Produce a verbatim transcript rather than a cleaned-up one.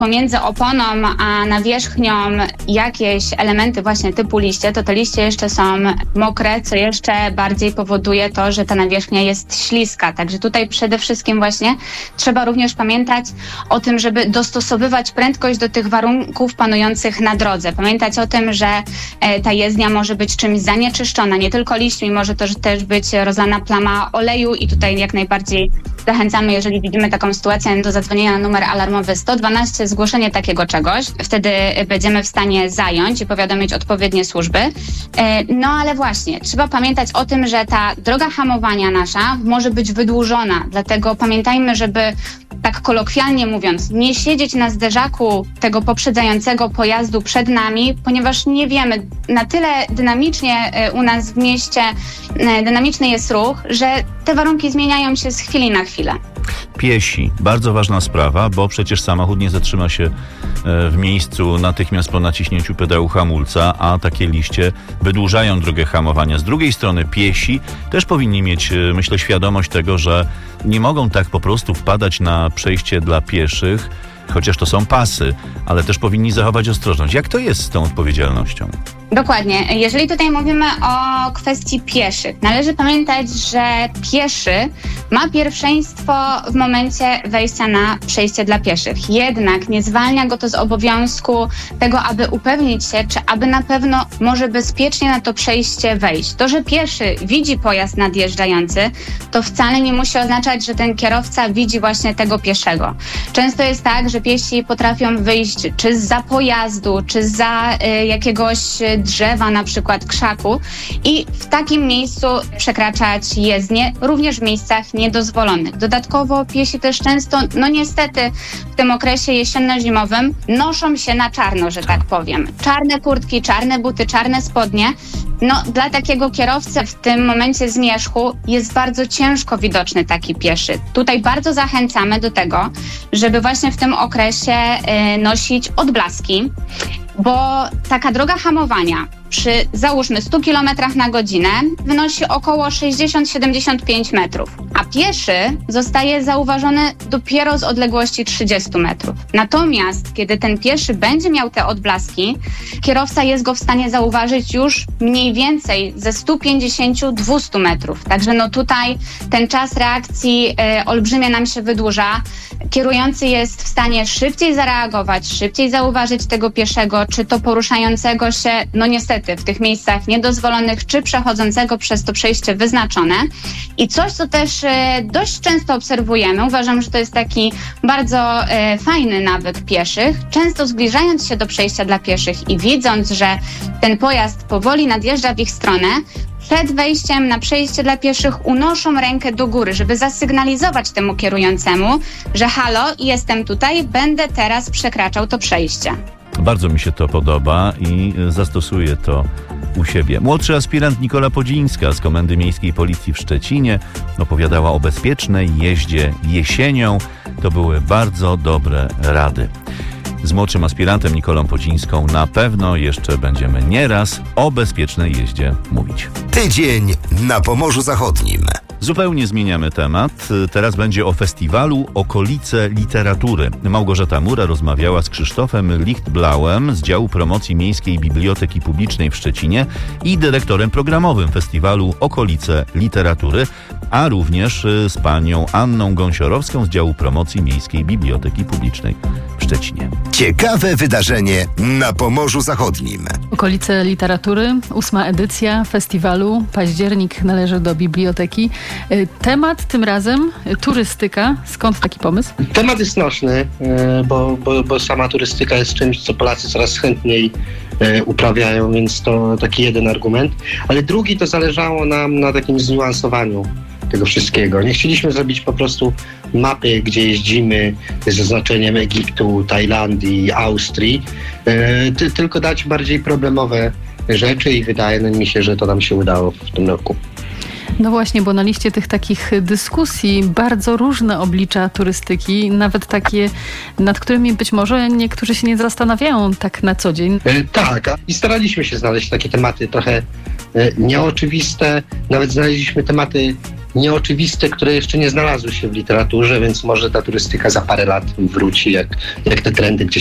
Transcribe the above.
pomiędzy oponą a nawierzchnią jakieś elementy właśnie typu liście, to te liście jeszcze są mokre, co jeszcze bardziej powoduje to, że ta nawierzchnia jest śliska. Także tutaj przede wszystkim właśnie trzeba również pamiętać o tym, żeby dostosowywać prędkość do tych warunków panujących na drodze. Pamiętać o tym, że ta jezdnia może być czymś zanieczyszczona, nie tylko liśćmi, może to też być rozlana plama oleju i tutaj jak najbardziej zachęcamy, jeżeli widzimy taką sytuację, do zadzwonienia na numer alarmowy sto dwanaście, zgłoszenie takiego czegoś. Wtedy będziemy w stanie zająć i powiadomić odpowiednie służby. No ale właśnie, trzeba pamiętać o tym, że ta droga hamowania nasza może być wydłużona, dlatego pamiętajmy, żeby tak kolokwialnie mówiąc, nie siedzieć na zderzaku tego poprzedzającego pojazdu przed nami, ponieważ nie wiemy, na tyle dynamicznie u nas w mieście dynamiczny jest ruch, że te warunki zmieniają się z chwili na chwilę. Piesi. Bardzo ważna sprawa, bo przecież samochód nie zatrzyma się w miejscu natychmiast po naciśnięciu pedału hamulca, a takie liście wydłużają drogę hamowania. Z drugiej strony piesi też powinni mieć, myślę, świadomość tego, że nie mogą tak po prostu wpadać na przejście dla pieszych, chociaż to są pasy, ale też powinni zachować ostrożność. Jak to jest z tą odpowiedzialnością? Dokładnie. Jeżeli tutaj mówimy o kwestii pieszych, należy pamiętać, że pieszy ma pierwszeństwo w momencie wejścia na przejście dla pieszych. Jednak nie zwalnia go to z obowiązku tego, aby upewnić się, czy aby na pewno może bezpiecznie na to przejście wejść. To, że pieszy widzi pojazd nadjeżdżający, to wcale nie musi oznaczać, że ten kierowca widzi właśnie tego pieszego. Często jest tak, że piesi potrafią wyjść czy zza pojazdu, czy zza y, jakiegoś drzewa, na przykład krzaku, i w takim miejscu przekraczać jezdnię, również w miejscach niedozwolonych. Dodatkowo piesi też często, no niestety w tym okresie jesienno-zimowym noszą się na czarno, że tak powiem. Czarne kurtki, czarne buty, czarne spodnie. No dla takiego kierowcy w tym momencie zmierzchu jest bardzo ciężko widoczny taki pieszy. Tutaj bardzo zachęcamy do tego, żeby właśnie w tym okresie y, nosić odblaski, bo taka droga hamowania przy, załóżmy, stu kilometrach na godzinę wynosi około sześćdziesiąt do siedemdziesięciu pięciu metrów, a pieszy zostaje zauważony dopiero z odległości trzydziestu metrów. Natomiast kiedy ten pieszy będzie miał te odblaski, kierowca jest go w stanie zauważyć już mniej więcej ze stu pięćdziesięciu do dwustu metrów. Także no tutaj ten czas reakcji y, olbrzymie nam się wydłuża. Kierujący jest w stanie szybciej zareagować, szybciej zauważyć tego pieszego, czy to poruszającego się, no niestety, w tych miejscach niedozwolonych, czy przechodzącego przez to przejście wyznaczone. I coś, co też e, dość często obserwujemy, uważam, że to jest taki bardzo e, fajny nawyk pieszych, często zbliżając się do przejścia dla pieszych i widząc, że ten pojazd powoli nadjeżdża w ich stronę, przed wejściem na przejście dla pieszych unoszą rękę do góry, żeby zasygnalizować temu kierującemu, że halo, jestem tutaj, będę teraz przekraczał to przejście. Bardzo mi się to podoba i zastosuję to u siebie. Młodszy aspirant Nikola Podzińska z Komendy Miejskiej Policji w Szczecinie opowiadała o bezpiecznej jeździe jesienią. To były bardzo dobre rady. Z młodszym aspirantem Nikolą Podzińską na pewno jeszcze będziemy nieraz o bezpiecznej jeździe mówić. Tydzień na Pomorzu Zachodnim. Zupełnie zmieniamy temat. Teraz będzie o festiwalu Okolice Literatury. Małgorzata Mura rozmawiała z Krzysztofem Lichtblauem z działu promocji Miejskiej Biblioteki Publicznej w Szczecinie i dyrektorem programowym festiwalu Okolice Literatury, a również z panią Anną Gąsiorowską z działu promocji Miejskiej Biblioteki Publicznej w Szczecinie. Ciekawe wydarzenie na Pomorzu Zachodnim. Okolice Literatury, ósma edycja festiwalu, październik należy do biblioteki. Temat tym razem turystyka. Skąd taki pomysł? Temat jest nośny, bo, bo, bo sama turystyka jest czymś, co Polacy coraz chętniej uprawiają, więc to taki jeden argument. Ale drugi to zależało nam na takim zniuansowaniu tego wszystkiego. Nie chcieliśmy zrobić po prostu mapy, gdzie jeździmy z zaznaczeniem Egiptu, Tajlandii, Austrii, ty, tylko dać bardziej problemowe rzeczy i wydaje mi się, że to nam się udało w tym roku. No właśnie, bo na liście tych takich dyskusji bardzo różne oblicza turystyki, nawet takie, nad którymi być może niektórzy się nie zastanawiają tak na co dzień. E, tak, i staraliśmy się znaleźć takie tematy trochę e, nieoczywiste, nawet znaleźliśmy tematy nieoczywiste, które jeszcze nie znalazły się w literaturze, więc może ta turystyka za parę lat wróci, jak, jak te trendy gdzieś